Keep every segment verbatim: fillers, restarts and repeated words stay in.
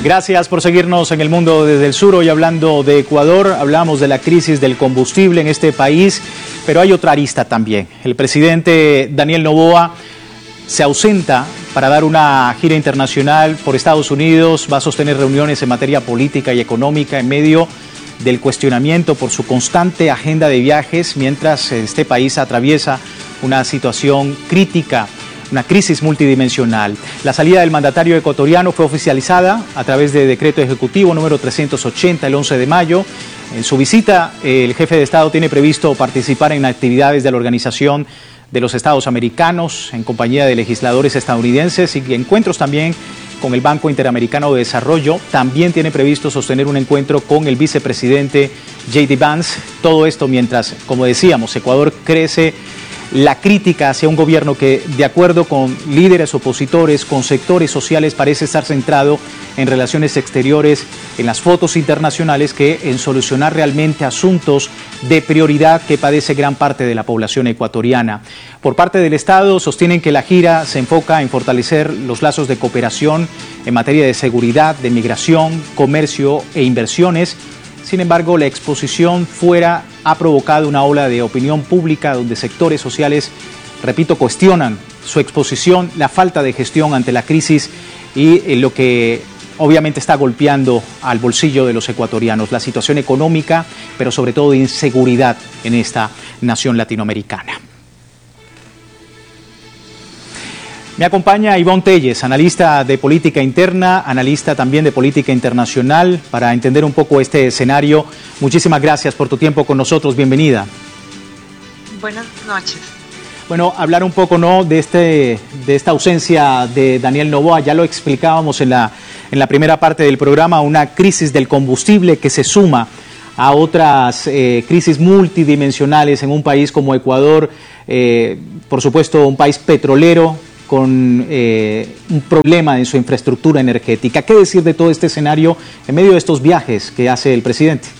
Gracias por seguirnos en El Mundo desde el Sur. Hoy hablando de Ecuador, hablamos de la crisis del combustible en este país, pero hay otra arista también. El presidente Daniel Noboa se ausenta para dar una gira internacional por Estados Unidos, va a sostener reuniones en materia política y económica en medio del cuestionamiento por su constante agenda de viajes, mientras este país atraviesa una situación crítica, una crisis multidimensional. La salida del mandatario ecuatoriano fue oficializada a través de decreto ejecutivo número trescientos ochenta el once de mayo. En su visita, el jefe de Estado tiene previsto participar en actividades de la Organización de los Estados Americanos en compañía de legisladores estadounidenses y encuentros también con el Banco Interamericano de Desarrollo. También tiene previsto sostener un encuentro con el vicepresidente J D Vance. Todo esto mientras, como decíamos, Ecuador crece la crítica hacia un gobierno que, de acuerdo con líderes opositores, con sectores sociales, parece estar centrado en relaciones exteriores, en las fotos internacionales, que en solucionar realmente asuntos de prioridad que padece gran parte de la población ecuatoriana. Por parte del Estado, sostienen que la gira se enfoca en fortalecer los lazos de cooperación en materia de seguridad, de migración, comercio e inversiones. Sin embargo, la exposición fuera ha provocado una ola de opinión pública donde sectores sociales, repito, cuestionan su exposición, la falta de gestión ante la crisis y eh, lo que obviamente está golpeando al bolsillo de los ecuatorianos, la situación económica, pero sobre todo de inseguridad en esta nación latinoamericana. Me acompaña Ivonne Telles, analista de política interna, analista también de política internacional, para entender un poco este escenario. Muchísimas gracias por tu tiempo con nosotros, bienvenida. Buenas noches. Bueno, hablar un poco, ¿no?, de este de esta ausencia de Daniel Noboa. Ya lo explicábamos en la, en la primera parte del programa, una crisis del combustible que se suma a otras eh, crisis multidimensionales en un país como Ecuador, eh, por supuesto un país petrolero, con eh, un problema en su infraestructura energética. ¿Qué decir de todo este escenario en medio de estos viajes que hace el presidente?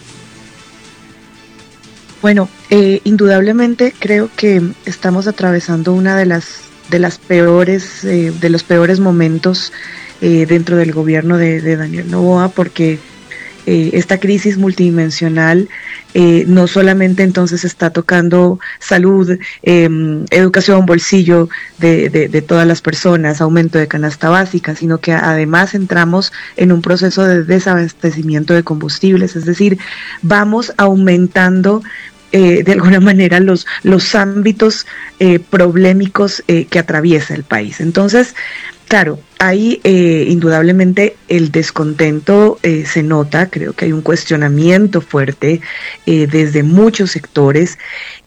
Bueno, eh, indudablemente creo que estamos atravesando una de las de las peores eh, de los peores momentos eh, dentro del gobierno de, de Daniel Noboa, porque eh, esta crisis multidimensional eh, no solamente entonces está tocando salud, eh, educación, bolsillo de, de, de todas las personas, aumento de canasta básica, sino que además entramos en un proceso de desabastecimiento de combustibles, es decir, vamos aumentando Eh, de alguna manera los, los ámbitos eh, problemáticos eh, que atraviesa el país. Entonces, claro, ahí eh, indudablemente el descontento eh, se nota, creo que hay un cuestionamiento fuerte eh, desde muchos sectores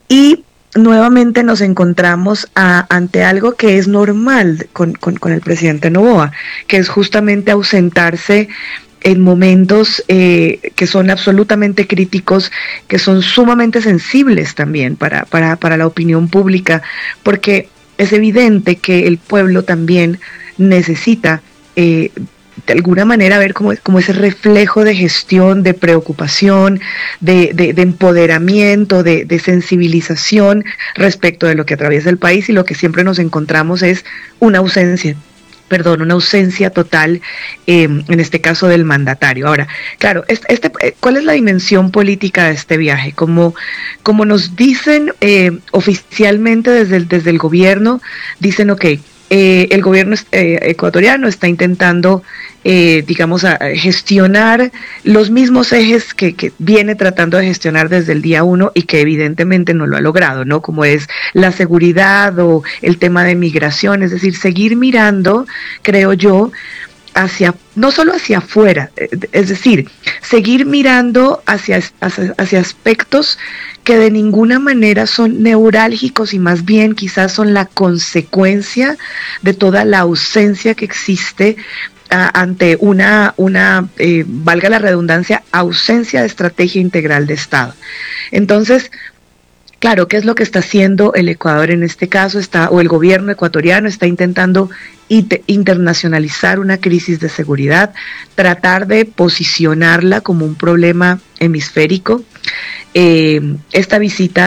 y nuevamente nos encontramos a, ante algo que es normal con, con, con el presidente Noboa, que es justamente ausentarse en momentos eh, que son absolutamente críticos, que son sumamente sensibles también para, para, para la opinión pública, porque es evidente que el pueblo también necesita eh, de alguna manera ver como, como ese reflejo de gestión, de preocupación, de, de, de empoderamiento, de, de sensibilización respecto de lo que atraviesa el país, y lo que siempre nos encontramos es una ausencia. Perdón, una ausencia total, eh, en este caso del mandatario. Ahora, claro, este, este, ¿cuál es la dimensión política de este viaje? Como, como nos dicen eh, oficialmente desde el, desde el gobierno, dicen, ok, eh, el gobierno eh, ecuatoriano está intentando, eh, digamos, a, a gestionar los mismos ejes que, que viene tratando de gestionar desde el día uno y que evidentemente no lo ha logrado, ¿no? Como es la seguridad o el tema de migración, es decir, seguir mirando, creo yo, hacia, no solo hacia afuera, es decir, seguir mirando hacia, hacia, hacia aspectos que de ninguna manera son neurálgicos y más bien quizás son la consecuencia de toda la ausencia que existe a, ante una, una eh, valga la redundancia, ausencia de estrategia integral de Estado. Entonces, claro, ¿qué es lo que está haciendo el Ecuador en este caso? Está, o el gobierno ecuatoriano está intentando internacionalizar una crisis de seguridad, tratar de posicionarla como un problema hemisférico. Eh, esta visita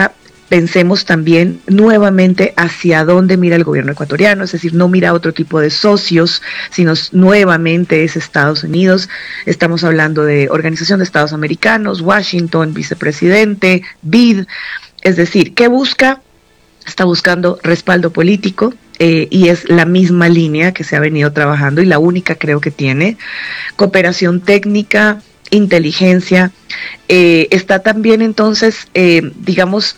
pensemos también nuevamente hacia dónde mira el gobierno ecuatoriano, es decir, no mira a otro tipo de socios, sino nuevamente es Estados Unidos. Estamos hablando de Organización de Estados Americanos, Washington, vicepresidente, B I D, es decir, ¿qué busca? Está buscando respaldo político, eh, y es la misma línea que se ha venido trabajando y la única creo que tiene, cooperación técnica, inteligencia, eh, está también entonces, eh, digamos,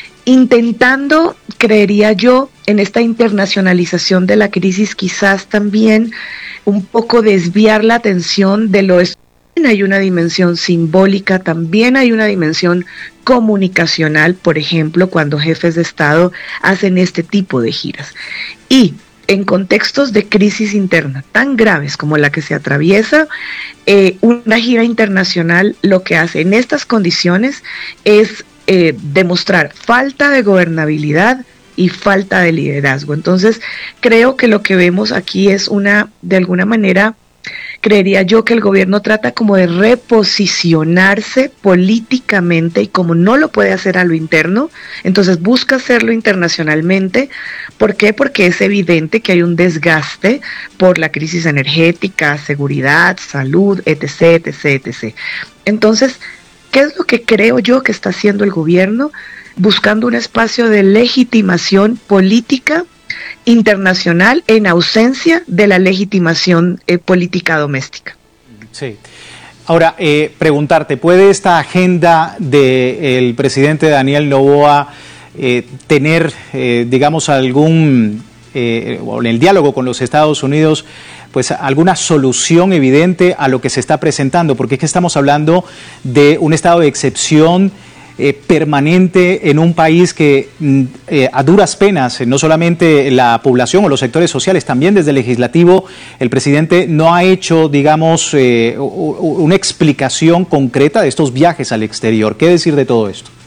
intentando, creería yo, en esta internacionalización de la crisis, quizás también un poco desviar la atención de lo es. Hay una dimensión simbólica, también hay una dimensión comunicacional, por ejemplo, cuando jefes de Estado hacen este tipo de giras. Y en contextos de crisis interna tan graves como la que se atraviesa, eh, una gira internacional lo que hace en estas condiciones es eh, demostrar falta de gobernabilidad y falta de liderazgo. Entonces, creo que lo que vemos aquí es una, de alguna manera, creería yo que el gobierno trata como de reposicionarse políticamente y como no lo puede hacer a lo interno, entonces busca hacerlo internacionalmente. ¿Por qué? Porque es evidente que hay un desgaste por la crisis energética, seguridad, salud, etc, etc, etcétera. Entonces, ¿qué es lo que creo yo que está haciendo el gobierno? Buscando un espacio de legitimación política internacional en ausencia de la legitimación eh, política doméstica. Sí. Ahora, eh, preguntarte, ¿puede esta agenda del presidente Daniel Noboa eh, tener, eh, digamos, algún, eh, en el diálogo con los Estados Unidos, pues alguna solución evidente a lo que se está presentando? Porque es que estamos hablando de un estado de excepción Eh, permanente en un país que eh, a duras penas, eh, no solamente la población o los sectores sociales, también desde el legislativo, el presidente no ha hecho, digamos, eh, una explicación concreta de estos viajes al exterior. ¿Qué decir de todo esto?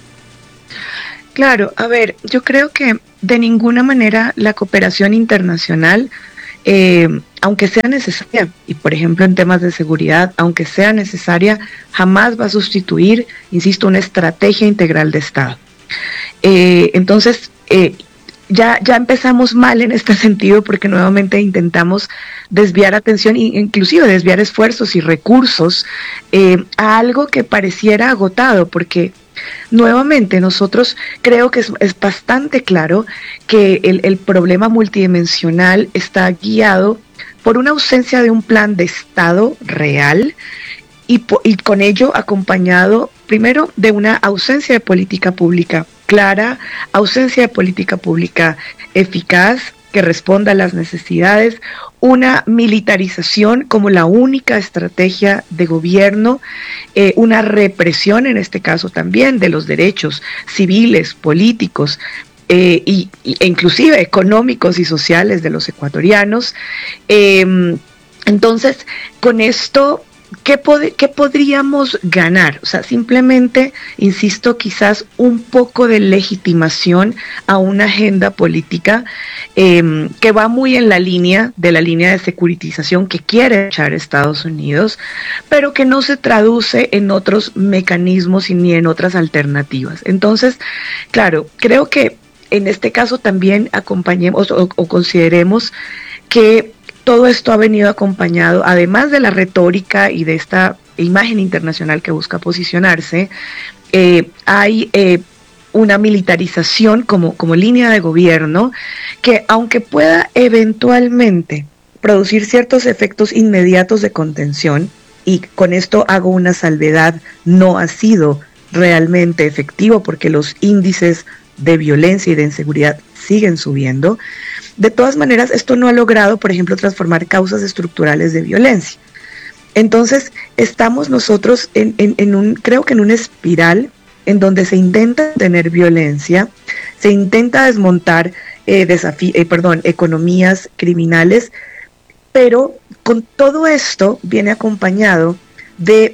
Claro, a ver, yo creo que de ninguna manera la cooperación internacional, eh, aunque sea necesaria, y por ejemplo en temas de seguridad, aunque sea necesaria, jamás va a sustituir, insisto, una estrategia integral de Estado. Eh, entonces, eh, ya, ya empezamos mal en este sentido porque nuevamente intentamos desviar atención e inclusive desviar esfuerzos y recursos eh, a algo que pareciera agotado, porque nuevamente nosotros creo que es, es bastante claro que el, el problema multidimensional está guiado por una ausencia de un plan de Estado real y, y con ello acompañado primero de una ausencia de política pública clara, ausencia de política pública eficaz que responda a las necesidades, una militarización como la única estrategia de gobierno, eh, una represión en este caso también de los derechos civiles, políticos, Eh, y, e inclusive económicos y sociales de los ecuatorianos. Eh, entonces, con esto, ¿qué, pod- ¿qué podríamos ganar? O sea, simplemente, insisto, quizás un poco de legitimación a una agenda política eh, que va muy en la línea de la línea de securitización que quiere echar Estados Unidos, pero que no se traduce en otros mecanismos ni en otras alternativas. Entonces, claro, creo que en este caso también acompañemos o, o consideremos que todo esto ha venido acompañado, además de la retórica y de esta imagen internacional que busca posicionarse, eh, hay eh, una militarización como, como línea de gobierno que, aunque pueda eventualmente producir ciertos efectos inmediatos de contención, y con esto hago una salvedad, no ha sido realmente efectivo porque los índices de violencia y de inseguridad siguen subiendo. De todas maneras, esto no ha logrado, por ejemplo, transformar causas estructurales de violencia. Entonces, estamos nosotros en, en, en un, creo que en una espiral en donde se intenta tener violencia, se intenta desmontar eh, desafí- eh, perdón, economías criminales, pero con todo esto viene acompañado de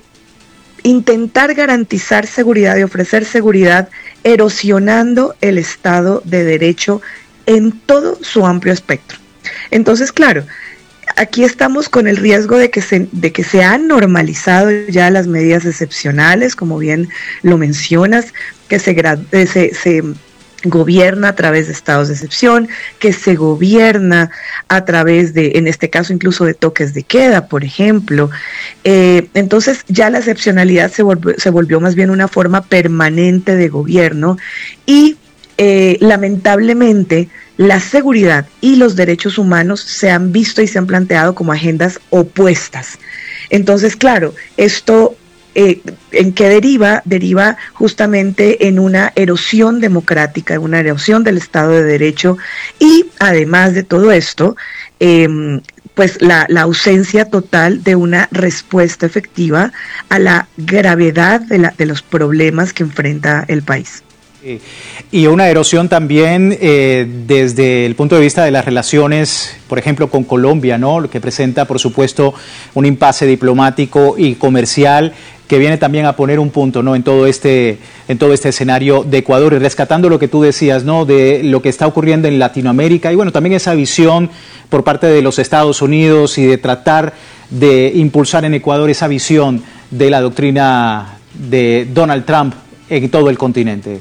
intentar garantizar seguridad y ofrecer seguridad, erosionando el Estado de Derecho en todo su amplio espectro. Entonces, claro, aquí estamos con el riesgo de que se, de que se han normalizado ya las medidas excepcionales, como bien lo mencionas, que se, se, se gobierna a través de estados de excepción, que se gobierna a través de, en este caso incluso de toques de queda, por ejemplo. Eh, entonces ya la excepcionalidad se volvió, se volvió más bien una forma permanente de gobierno y eh, lamentablemente la seguridad y los derechos humanos se han visto y se han planteado como agendas opuestas. Entonces, claro, esto Eh, ¿en qué deriva? Deriva justamente en una erosión democrática, en una erosión del Estado de Derecho y además de todo esto, eh, pues la, la ausencia total de una respuesta efectiva a la gravedad de, la, de los problemas que enfrenta el país. Y una erosión también eh, desde el punto de vista de las relaciones, por ejemplo, con Colombia, ¿no? Lo que presenta, por supuesto, un impasse diplomático y comercial que viene también a poner un punto, ¿no?, en todo este en todo este escenario de Ecuador y rescatando lo que tú decías, ¿no?, de lo que está ocurriendo en Latinoamérica y bueno, también esa visión por parte de los Estados Unidos y de tratar de impulsar en Ecuador esa visión de la doctrina de Donald Trump en todo el continente.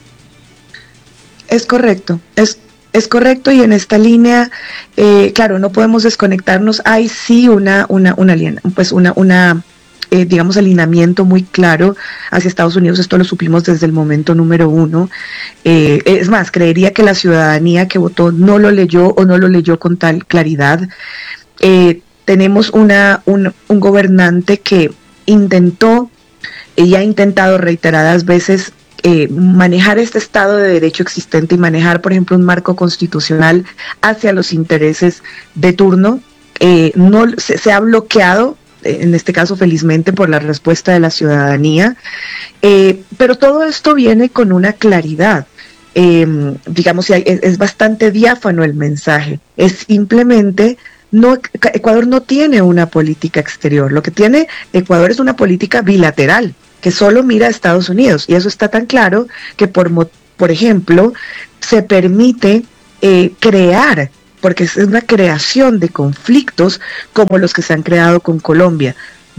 Es correcto, es Es correcto y en esta línea, eh, claro, no podemos desconectarnos. Hay sí una, una, una, pues una, una eh, digamos, alineamiento muy claro hacia Estados Unidos. Esto lo supimos desde el momento número uno. Eh, es más, creería que la ciudadanía que votó no lo leyó o no lo leyó con tal claridad. Eh, tenemos una, un, un gobernante que intentó y ha intentado reiteradas veces Eh, manejar este Estado de Derecho existente y manejar, por ejemplo, un marco constitucional hacia los intereses de turno. Eh, no se, se ha bloqueado, eh, en este caso felizmente, por la respuesta de la ciudadanía, eh, pero todo esto viene con una claridad. Eh, digamos, es, es bastante diáfano el mensaje. Es simplemente... No, Ecuador no tiene una política exterior. Lo que tiene Ecuador es una política bilateral que solo mira a Estados Unidos, y eso está tan claro que por, por ejemplo se permite eh, crear, porque es una creación de conflictos como los que se han creado con Colombia,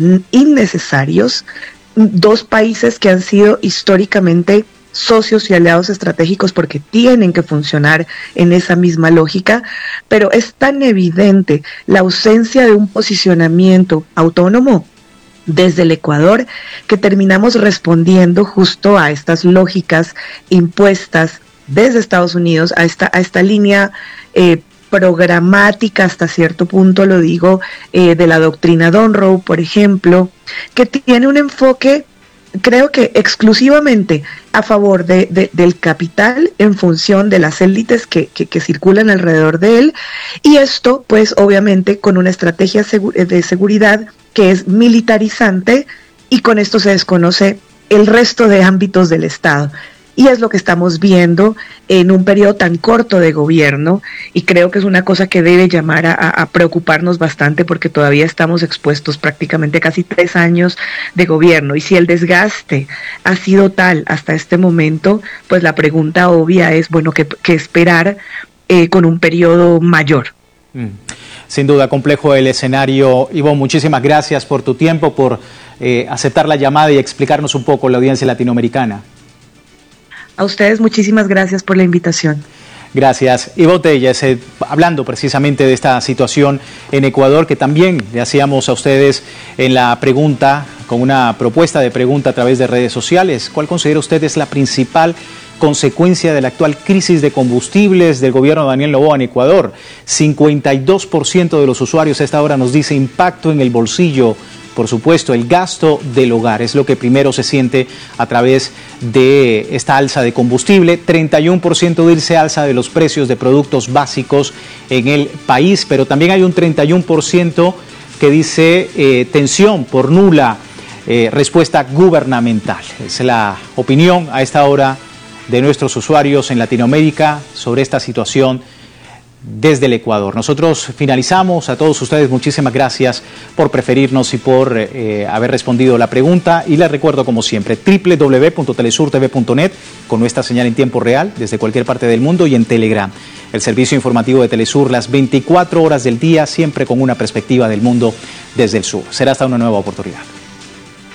innecesarios, dos países que han sido históricamente socios y aliados estratégicos porque tienen que funcionar en esa misma lógica, pero es tan evidente la ausencia de un posicionamiento autónomo desde el Ecuador que terminamos respondiendo justo a estas lógicas impuestas desde Estados Unidos, a esta, a esta línea eh, programática hasta cierto punto, lo digo, eh, de la doctrina Monroe, por ejemplo, que tiene un enfoque, creo que exclusivamente a favor de, de, del capital en función de las élites que, que, que circulan alrededor de él, y esto pues obviamente con una estrategia de seguridad que es militarizante, y con esto se desconoce el resto de ámbitos del Estado. Y es lo que estamos viendo en un periodo tan corto de gobierno, y creo que es una cosa que debe llamar a, a preocuparnos bastante, porque todavía estamos expuestos prácticamente a casi tres años de gobierno, y si el desgaste ha sido tal hasta este momento, pues la pregunta obvia es, bueno, ¿qué, qué esperar eh, con un periodo mayor? Mm. Sin duda, complejo el escenario. Ivonne, muchísimas gracias por tu tiempo, por eh, aceptar la llamada y explicarnos un poco la audiencia latinoamericana. A ustedes muchísimas gracias por la invitación. Gracias. Ivonne Telles, eh, hablando precisamente de esta situación en Ecuador, que también le hacíamos a ustedes en la pregunta, con una propuesta de pregunta a través de redes sociales. ¿Cuál considera usted es la principal consecuencia de la actual crisis de combustibles del gobierno de Daniel Noboa en Ecuador? cincuenta y dos por ciento de los usuarios a esta hora nos dice impacto en el bolsillo. Por supuesto, el gasto del hogar es lo que primero se siente a través de esta alza de combustible. treinta y uno por ciento dice alza de los precios de productos básicos en el país, pero también hay un treinta y uno por ciento que dice eh, tensión por nula eh, respuesta gubernamental. Es la opinión a esta hora de nuestros usuarios en Latinoamérica sobre esta situación desde el Ecuador. Nosotros finalizamos. A todos ustedes muchísimas gracias por preferirnos y por eh, haber respondido la pregunta, y les recuerdo como siempre doble u doble u doble u punto telesur t v punto net con nuestra señal en tiempo real desde cualquier parte del mundo, y en Telegram, el servicio informativo de Telesur las veinticuatro horas del día, siempre con una perspectiva del mundo desde el sur. Será hasta una nueva oportunidad.